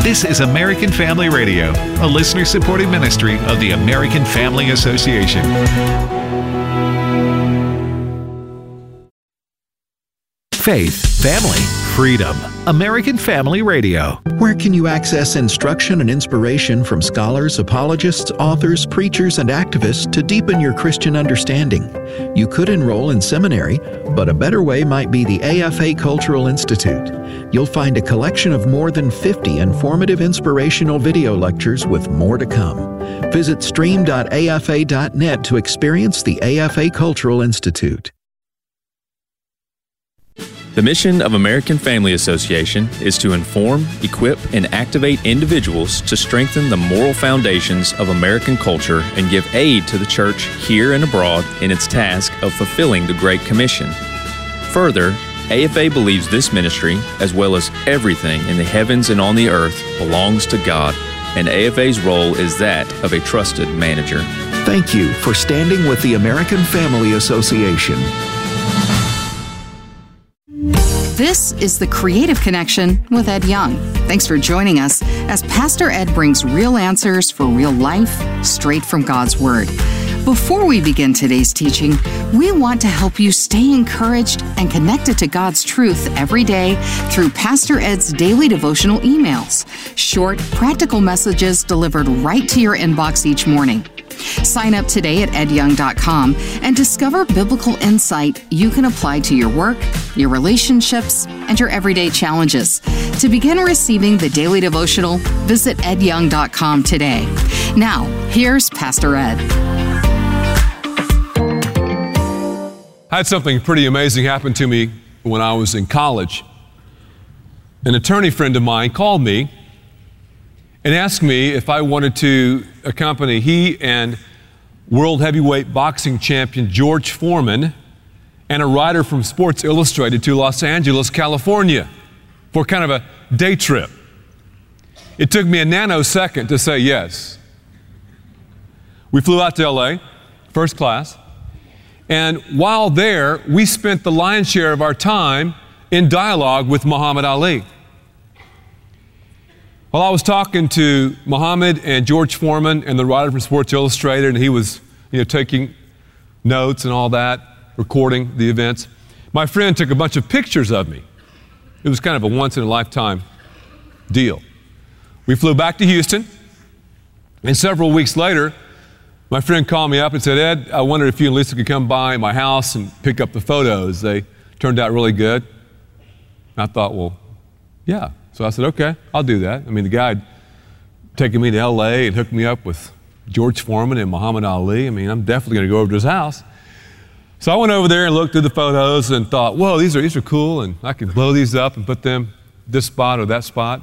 This is American Family Radio, a listener-supported ministry of the American Family Association. Faith, family, freedom. American Family Radio. Where can you access instruction and inspiration from scholars, apologists, authors, preachers, and activists to deepen your Christian understanding? You could enroll in seminary, but a better way might be the AFA Cultural Institute. You'll find a collection of more than 50 informative inspirational video lectures with more to come. Visit stream.afa.net to experience the AFA Cultural Institute. The mission of American Family Association is to inform, equip, and activate individuals to strengthen the moral foundations of American culture and give aid to the church here and abroad in its task of fulfilling the Great Commission. Further, AFA believes this ministry, as well as everything in the heavens and on the earth, belongs to God, and AFA's role is that of a trusted manager. Thank you for standing with the American Family Association. This is The Creative Connection with Ed Young. Thanks for joining us as Pastor Ed brings real answers for real life straight from God's Word. Before we begin today's teaching, we want to help you stay encouraged and connected to God's truth every day through Pastor Ed's daily devotional emails, short, practical messages delivered right to your inbox each morning. Sign up today at edyoung.com and discover biblical insight you can apply to your work, your relationships, and your everyday challenges. To begin receiving the daily devotional, visit edyoung.com today. Now, here's Pastor Ed. I had something pretty amazing happen to me when I was in college. An attorney friend of mine called me and asked me if I wanted to accompany he and world heavyweight boxing champion George Foreman and a writer from Sports Illustrated to Los Angeles, California for kind of a day trip. It took me a nanosecond to say yes. We flew out to LA, first class, and while there, we spent the lion's share of our time in dialogue with Muhammad Ali. While I was talking to Muhammad and George Foreman and the writer from Sports Illustrated, and he was, taking notes and all that, recording the events, my friend took a bunch of pictures of me. It was kind of a once-in-a-lifetime deal. We flew back to Houston, and several weeks later, my friend called me up and said, "Ed, I wondered if you and Lisa could come by my house and pick up the photos. They turned out really good." And I thought, well, yeah. So I said, okay, I'll do that. I mean, the guy had taken me to LA and hooked me up with George Foreman and Muhammad Ali. I mean, I'm definitely going to go over to his house. So I went over there and looked through the photos and thought, whoa, these are cool, and I can blow these up and put them this spot or that spot.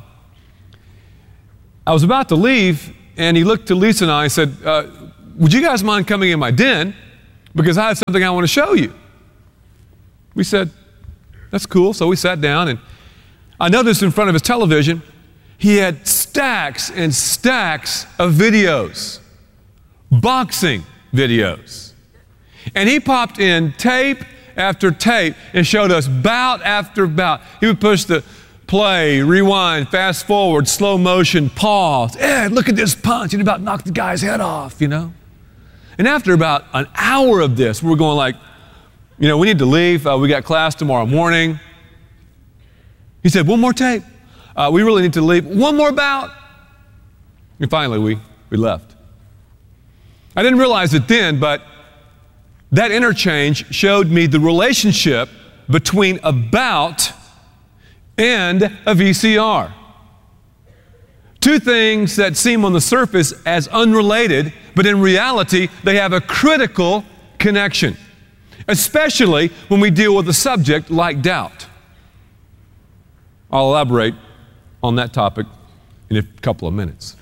I was about to leave, and he looked to Lisa and I and said, would you guys mind coming in my den? Because I have something I want to show you. We said, that's cool. So we sat down, and I noticed in front of his television, he had stacks and stacks of videos, boxing videos. And he popped in tape after tape and showed us bout after bout. He would push the play, rewind, fast forward, slow motion, pause. Ed, look at this punch. He about knocked the guy's head off, And after about an hour of this, we were going like, we need to leave. We got class tomorrow morning. He said, one more tape. We really need to leave. One more bout. And finally, we left. I didn't realize it then, but that interchange showed me the relationship between a bout and a VCR. Two things that seem on the surface as unrelated, but in reality, they have a critical connection, especially when we deal with a subject like doubt. I'll elaborate on that topic in a couple of minutes.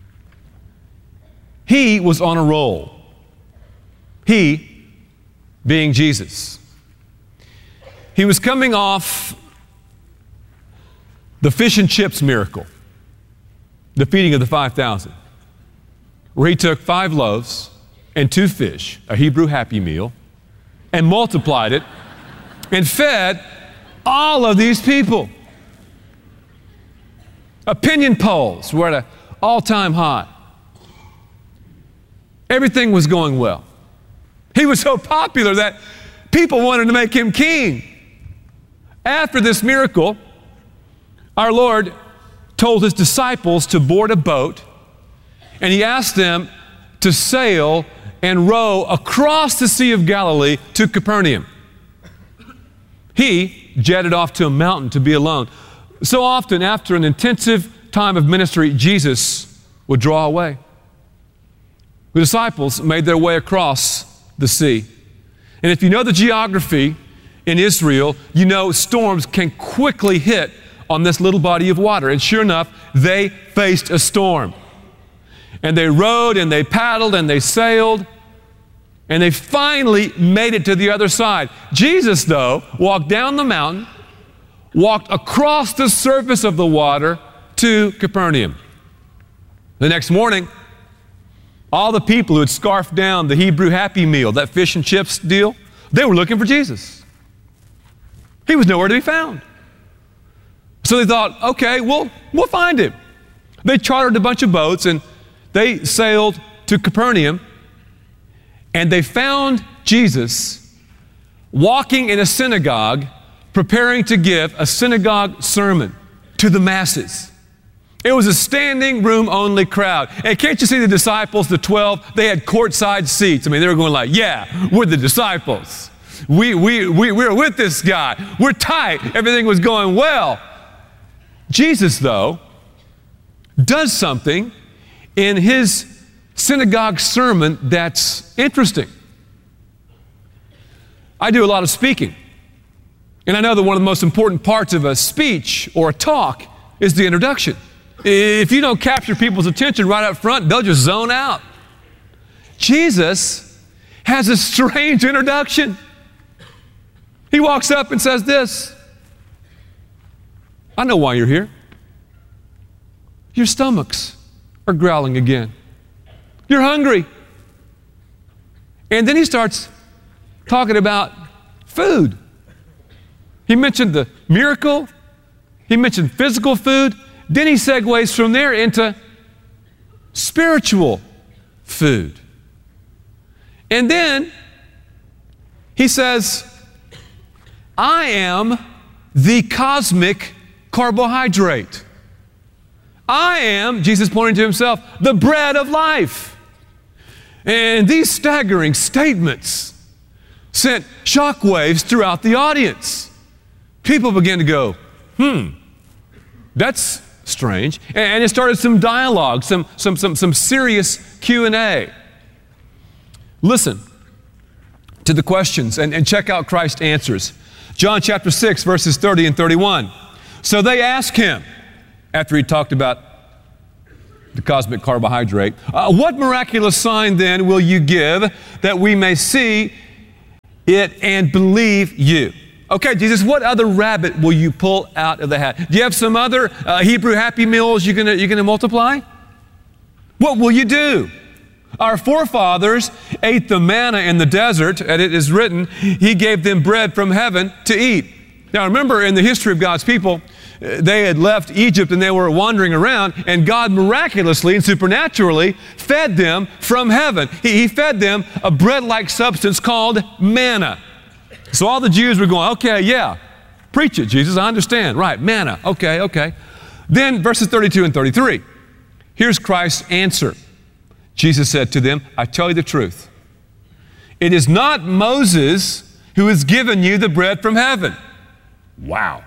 He was on a roll. He being Jesus. He was coming off the fish and chips miracle, the feeding of the 5,000, where he took 5 loaves and 2 fish, a Hebrew Happy Meal, and multiplied it and fed all of these people. Opinion polls were at an all-time high. Everything was going well. He was so popular that people wanted to make him king. After this miracle, our Lord told his disciples to board a boat, and he asked them to sail and row across the Sea of Galilee to Capernaum. He jetted off to a mountain to be alone. So often, after an intensive time of ministry, Jesus would draw away. The disciples made their way across the sea. And if you know the geography in Israel, you know storms can quickly hit on this little body of water. And sure enough, they faced a storm. And they rowed and they paddled and they sailed, and they finally made it to the other side. Jesus, though, walked down the mountain, walked across the surface of the water to Capernaum. The next morning, all the people who had scarfed down the Hebrew Happy Meal, that fish and chips deal, they were looking for Jesus. He was nowhere to be found. So they thought, okay, we'll find him. They chartered a bunch of boats and they sailed to Capernaum, and they found Jesus walking in a synagogue, preparing to give a synagogue sermon to the masses. It was a standing room only crowd. And can't you see the disciples, the 12, they had courtside seats. I mean, they were going like, yeah, we're the disciples. We're with this guy. We're tight. Everything was going well. Jesus, though, does something in his synagogue sermon that's interesting. I do a lot of speaking. And I know that one of the most important parts of a speech or a talk is the introduction. If you don't capture people's attention right up front, they'll just zone out. Jesus has a strange introduction. He walks up and says this: I know why you're here. Your stomachs are growling again. You're hungry. And then he starts talking about food. He mentioned the miracle. He mentioned physical food. Then he segues from there into spiritual food. And then he says, I am the cosmic carbohydrate. I am, Jesus pointing to himself, the bread of life. And these staggering statements sent shockwaves throughout the audience. People began to go, that's strange. And it started some dialogue, some serious Q&A. Listen to the questions and check out Christ's answers. John chapter 6, verses 30 and 31. So they asked him, after he talked about the cosmic carbohydrate, what miraculous sign then will you give that we may see it and believe you? Okay, Jesus, what other rabbit will you pull out of the hat? Do you have some other Hebrew Happy Meals you're gonna multiply? What will you do? Our forefathers ate the manna in the desert, and it is written, He gave them bread from heaven to eat. Now remember, in the history of God's people, they had left Egypt and they were wandering around, and God miraculously and supernaturally fed them from heaven. He fed them a bread-like substance called manna. So all the Jews were going, okay, yeah, preach it, Jesus, I understand. Right, manna, okay. Then verses 32 and 33. Here's Christ's answer. Jesus said to them, I tell you the truth. It is not Moses who has given you the bread from heaven. Wow.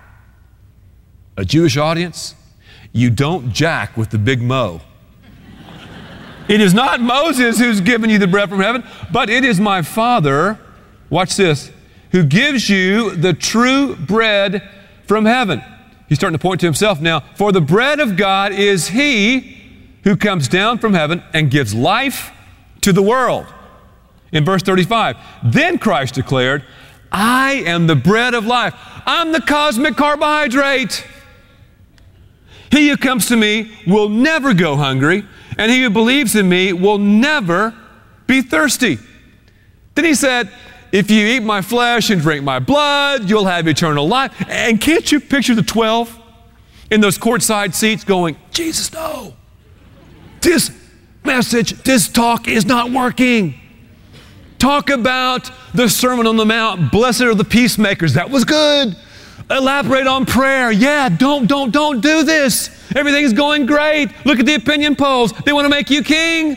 A Jewish audience? You don't jack with the big Mo. It is not Moses who's given you the bread from heaven, but it is my Father, watch this, who gives you the true bread from heaven. He's starting to point to himself now. For the bread of God is He who comes down from heaven and gives life to the world. In verse 35, then Christ declared, I am the bread of life. I'm the cosmic carbohydrate. He who comes to me will never go hungry, and he who believes in me will never be thirsty. Then he said, if you eat my flesh and drink my blood, you'll have eternal life. And can't you picture the 12? in those courtside seats going, Jesus, no. This message, this talk is not working. Talk about the Sermon on the Mount. Blessed are the peacemakers. That was good. Elaborate on prayer. Yeah, don't do this. Everything is going great. Look at the opinion polls. They want to make you king.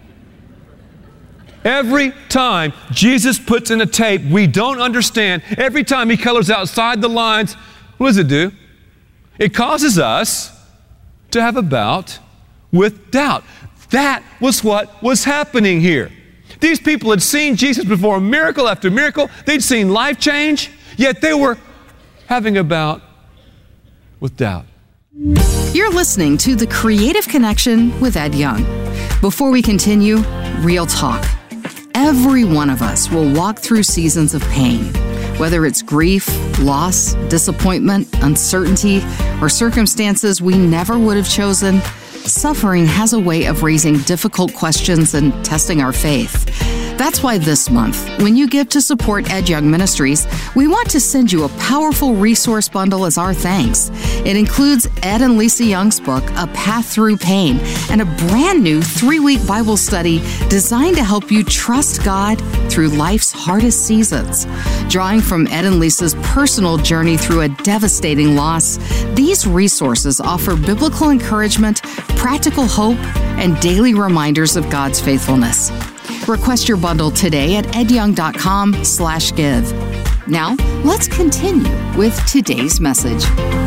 Every time Jesus puts in a tape we don't understand, every time he colors outside the lines, what does it do? It causes us to have a bout with doubt. That was what was happening here. These people had seen Jesus perform miracle after miracle. They'd seen life change, yet they were having a bout with doubt. You're listening to The Creative Connection with Ed Young. Before we continue, real talk. Every one of us will walk through seasons of pain, whether it's grief, loss, disappointment, uncertainty, or circumstances we never would have chosen. Suffering has a way of raising difficult questions and testing our faith. That's why this month, when you give to support Ed Young Ministries, we want to send you a powerful resource bundle as our thanks. It includes Ed and Lisa Young's book, A Path Through Pain, and a brand new 3-week Bible study designed to help you trust God through life's hardest seasons. Drawing from Ed and Lisa's personal journey through a devastating loss, these resources offer biblical encouragement, practical hope, and daily reminders of God's faithfulness. Request your bundle today at edyoung.com/give. Now, let's continue with today's message.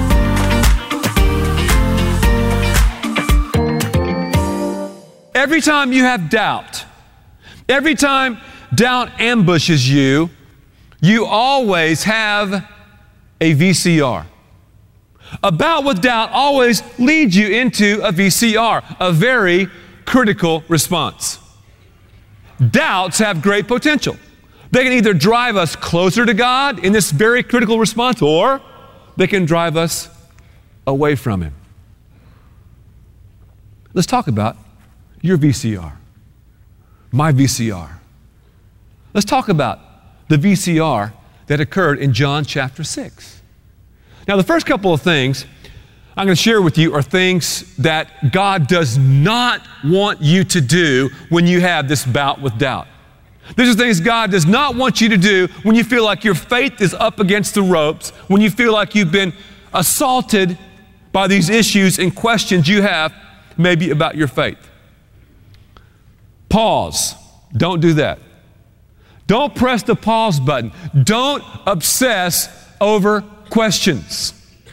Every time you have doubt, every time doubt ambushes you, you always have a VCR. A bout with doubt always leads you into a VCR, a very critical response. Doubts have great potential. They can either drive us closer to God in this very critical response, or they can drive us away from Him. Let's talk about your VCR, my VCR. Let's talk about the VCR that occurred in John chapter 6. Now, the first couple of things I'm going to share with you are things that God does not want you to do when you have this bout with doubt. These are things God does not want you to do when you feel like your faith is up against the ropes, when you feel like you've been assaulted by these issues and questions you have maybe about your faith. Pause. Don't do that. Don't press the pause button. Don't obsess over questions.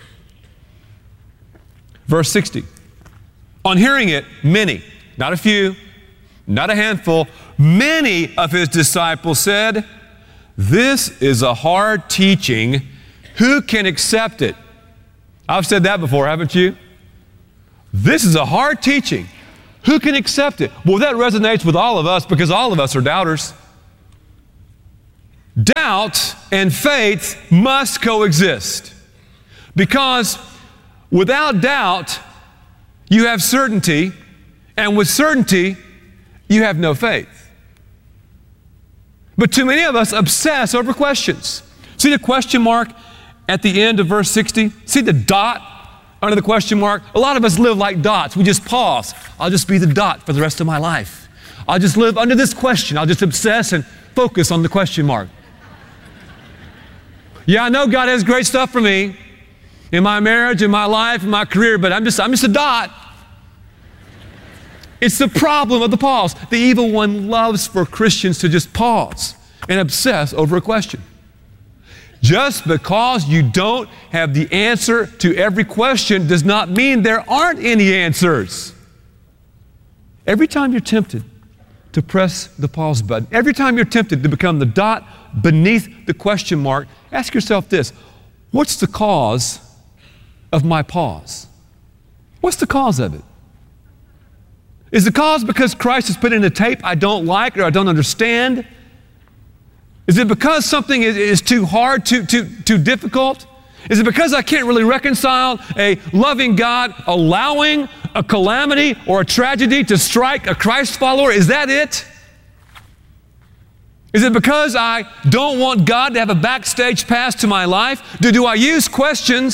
Verse 60. On hearing it, many, not a few, not a handful, many of His disciples said, "This is a hard teaching. Who can accept it?" I've said that before, haven't you? This is a hard teaching. Who can accept it? Well, that resonates with all of us because all of us are doubters. Doubt and faith must coexist, because without doubt, you have certainty, and with certainty, you have no faith. But too many of us obsess over questions. See the question mark at the end of verse 60? See the dot under the question mark? A lot of us live like dots. We just pause. I'll just be the dot for the rest of my life. I'll just live under this question. I'll just obsess and focus on the question mark. Yeah, I know God has great stuff for me in my marriage, in my life, in my career, but I'm just a dot. It's the problem of the pause. The evil one loves for Christians to just pause and obsess over a question. Just because you don't have the answer to every question does not mean there aren't any answers. Every time you're tempted to press the pause button, every time you're tempted to become the dot beneath the question mark, ask yourself this: what's the cause of my pause? What's the cause of it? Is the cause because Christ has put in a tape I don't like or I don't understand? Is it because something is too hard, too difficult? Is it because I can't really reconcile a loving God allowing a calamity or a tragedy to strike a Christ follower? Is that it? Is it because I don't want God to have a backstage pass to my life? Do I use questions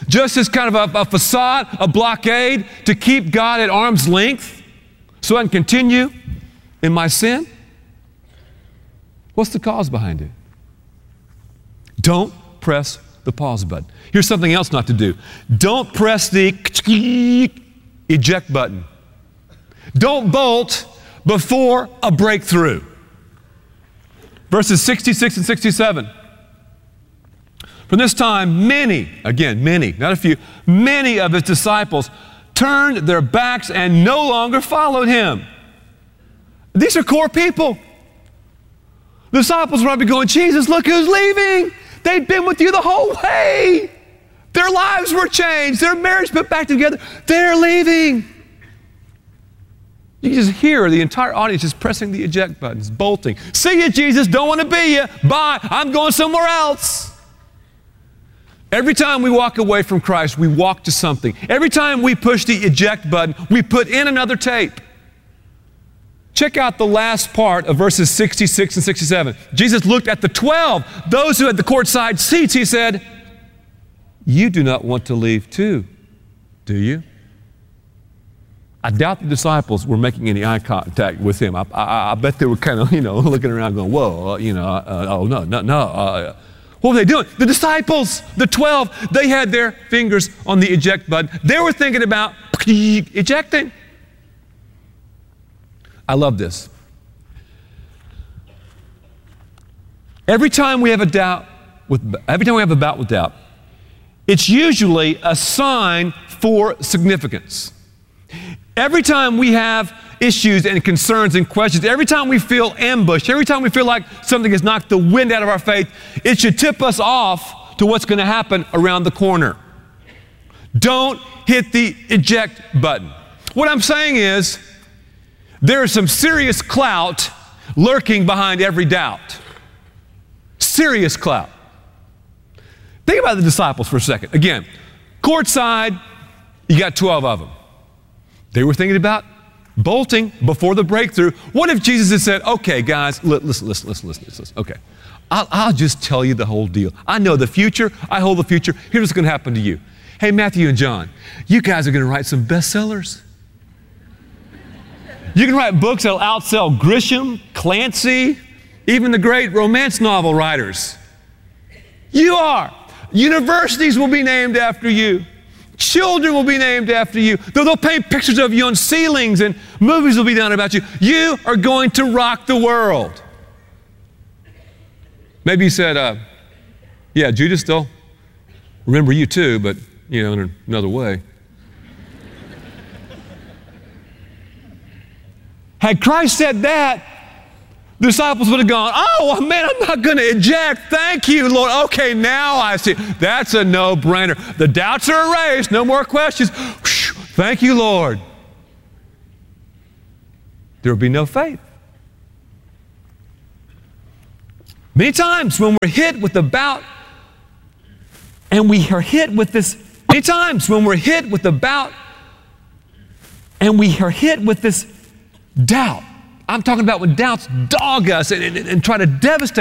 just as kind of a facade, a blockade to keep God at arm's length so I can continue in my sin? What's the cause behind it? Don't press the pause button. Here's something else not to do. Don't press the eject button. Don't bolt before a breakthrough. Verses 66 and 67. From this time, many, not a few, many of his disciples turned their backs and no longer followed him. These are core people. The disciples were probably going, Jesus, look who's leaving. They'd been with you the whole way. Their lives were changed. Their marriage put back together. They're leaving. You can just hear the entire audience just pressing the eject buttons, bolting. See you, Jesus. Don't want to be you. Bye. I'm going somewhere else. Every time we walk away from Christ, we walk to something. Every time we push the eject button, we put in another tape. Check out the last part of verses 66 and 67. Jesus looked at the 12, those who had the courtside seats. He said, you do not want to leave too, do you? I doubt the disciples were making any eye contact with him. I bet they were kind of, looking around going, whoa, no. What were they doing? The disciples, the 12, they had their fingers on the eject button. They were thinking about ejecting. I love this. Every time we have a bout with doubt, it's usually a sign for significance. Every time we have issues and concerns and questions, every time we feel ambushed, every time we feel like something has knocked the wind out of our faith, it should tip us off to what's going to happen around the corner. Don't hit the eject button. What I'm saying is, there is some serious clout lurking behind every doubt. Serious clout. Think about the disciples for a second. Again, courtside, you got 12 of them. They were thinking about bolting before the breakthrough. What if Jesus had said, okay, guys, listen. Okay, I'll just tell you the whole deal. I know the future. I hold the future. Here's what's going to happen to you. Hey, Matthew and John, you guys are going to write some bestsellers. You can write books that'll outsell Grisham, Clancy, even the great romance novel writers. You are. Universities will be named after you. Children will be named after you. They'll paint pictures of you on ceilings and movies will be done about you. You are going to rock the world. Maybe you said, yeah, Judas, they'll remember you too, but, in another way. Had Christ said that, the disciples would have gone, oh, man, I'm not going to eject. Thank you, Lord. Okay, now I see. That's a no-brainer. The doubts are erased. No more questions. Thank you, Lord. There will be no faith. Many times when we're hit with the doubt, and we are hit with this, doubt. I'm talking about when doubts dog us and try to devastate